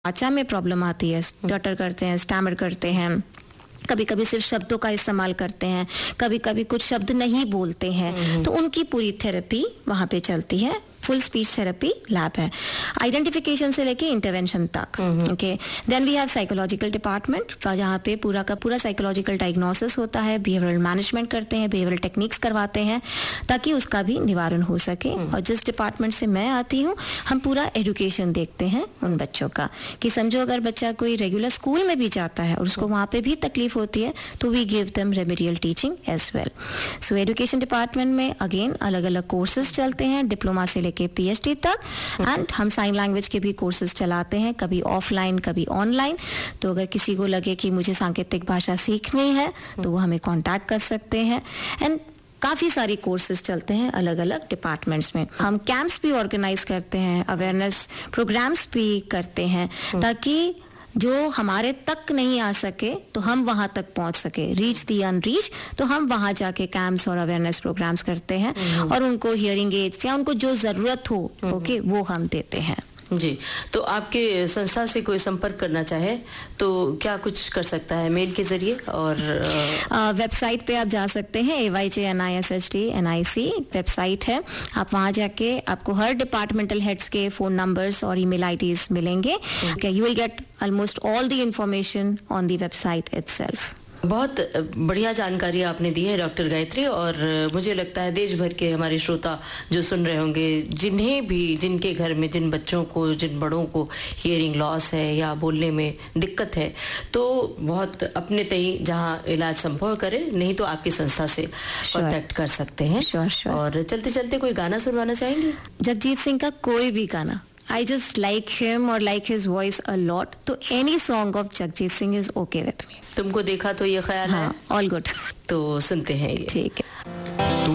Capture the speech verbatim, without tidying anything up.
वाचा में प्रॉब्लम आती है, स्टटर करते हैं, स्टैमर करते हैं, कभी कभी सिर्फ शब्दों का इस्तेमाल करते हैं, कभी कभी कुछ शब्द नहीं बोलते हैं, तो उनकी पूरी थेरेपी वहाँ पे चलती है। फुल स्पीच थेरेपी लैब है, आइडेंटिफिकेशन से लेके इंटरवेंशन तक। Okay, then we have psychological department, जहाँ पे पूरा का पूरा साइकोलॉजिकल डायग्नोसिस होता है, बिहेवियरल मैनेजमेंट करते हैं, बिहेवियरल टेक्निक्स करवाते हैं ताकि उसका भी निवारण हो सके। और जिस डिपार्टमेंट से मैं आती हूँ, हम पूरा एजुकेशन देखते हैं उन बच्चों का, कि समझो अगर बच्चा कोई रेगुलर स्कूल में भी जाता है और उसको वहाँ पे भी तकलीफ होती है, तो we give them remedial teaching as well. So education department में अगेन अलग अलग कोर्सेज चलते हैं, डिप्लोमा से के पीएचडी तक, एंड हम साइन लैंग्वेज के भी कोर्सेज चलाते हैं, कभी ऑफलाइन कभी ऑनलाइन। तो अगर किसी को लगे कि मुझे सांकेतिक भाषा सीखनी है तो वो हमें कांटेक्ट कर सकते हैं। एंड काफ़ी सारी कोर्सेज चलते हैं अलग अलग डिपार्टमेंट्स में। हम कैंप्स भी ऑर्गेनाइज करते हैं, अवेयरनेस प्रोग्राम्स भी करते हैं, ताकि जो हमारे तक नहीं आ सके तो हम वहां तक पहुंच सके, रीच दी अनरीच। तो हम वहां जाके कैंप्स और अवेयरनेस प्रोग्राम्स करते हैं और उनको हियरिंग एड्स या उनको जो जरूरत हो ओके वो हम देते हैं। जी, तो आपके संस्था से कोई संपर्क करना चाहे तो क्या कुछ कर सकता है? मेल के जरिए और वेबसाइट पे आप जा सकते हैं, ए Y J N I S H D N I C website है। आप वहाँ जाके आपको हर डिपार्टमेंटल हेड्स के फ़ोन नंबर्स और ईमेल आईडीज मिलेंगे। You will get almost all the information on the website itself. बहुत बढ़िया जानकारी आपने दी है डॉक्टर गायत्री, और मुझे लगता है देश भर के हमारे श्रोता जो सुन रहे होंगे, जिन्हें भी जिनके घर में जिन बच्चों को जिन बड़ों को हियरिंग लॉस है या बोलने में दिक्कत है, तो बहुत अपने तय जहाँ इलाज संभव करे, नहीं तो आपकी संस्था से कांटेक्ट कर सकते हैं। sure, sure. और चलते चलते कोई गाना सुनवाना चाहेंगे? जगजीत सिंह का कोई भी गाना, I just like him or like his voice a lot. तो any song of Jagjit Singh is okay with me. तुमको देखा तो ये ख्याल हाँ, है? all good. तो सुनते हैं ये। ठीक है।